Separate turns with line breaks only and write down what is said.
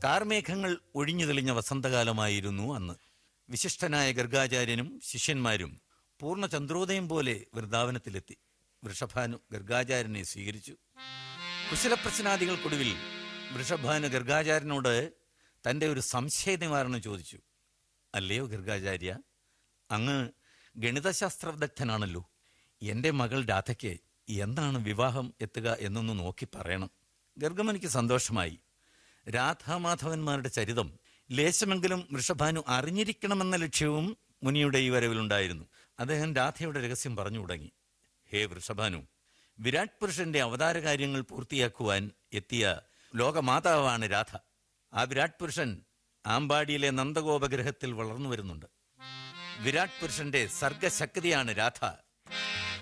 കാർമേഘങ്ങൾ ഒഴിഞ്ഞു തെളിഞ്ഞ വസന്തകാലമായിരുന്നു അന്ന്. വിശിഷ്ടനായ ഗർഗാചാര്യനും ശിഷ്യന്മാരും പൂർണ്ണ ചന്ദ്രോദയം പോലെ വൃന്ദാവനത്തിലെത്തി. വൃഷഭാനു ഗർഗാചാര്യനെ സ്വീകരിച്ചു. കുശലപ്രശ്നാദികൾക്കൊടുവിൽ വൃഷഭാനു ഗർഗാചാര്യനോട് തൻ്റെ ഒരു സംശയ നിവാരണം ചോദിച്ചു. അല്ലയോ ഗർഗാചാര്യ, അങ്ങ് ഗണിതശാസ്ത്രവിദഗ്ധനാണല്ലോ. എൻ്റെ മകൾ രാധയ്ക്ക് എന്നാണ് വിവാഹം എത്തുക എന്നൊന്ന് നോക്കി പറയണം. ഗർഗമുനിക്ക് സന്തോഷമായി. രാധാമാധവന്മാരുടെ ചരിതം ലേശമെങ്കിലും വൃഷഭാനു അറിഞ്ഞിരിക്കണമെന്ന ലക്ഷ്യവും മുനിയുടെ ഈ വരവിലുണ്ടായിരുന്നു. അദ്ദേഹം രാധയുടെ രഹസ്യം പറഞ്ഞു തുടങ്ങി. ഹേ വൃഷഭാനു, വിരാട് പുരുഷന്റെ അവതാര കാര്യങ്ങൾ പൂർത്തിയാക്കുവാൻ എത്തിയ ലോകമാതാവാണ് രാധ. ആ വിരാട് പുരുഷൻ ആമ്പാടിയിലെ നന്ദഗോപഗ്രഹത്തിൽ വളർന്നു വരുന്നുണ്ട്. വിരാട് പുരുഷന്റെ സർഗശക്തിയാണ് രാധ.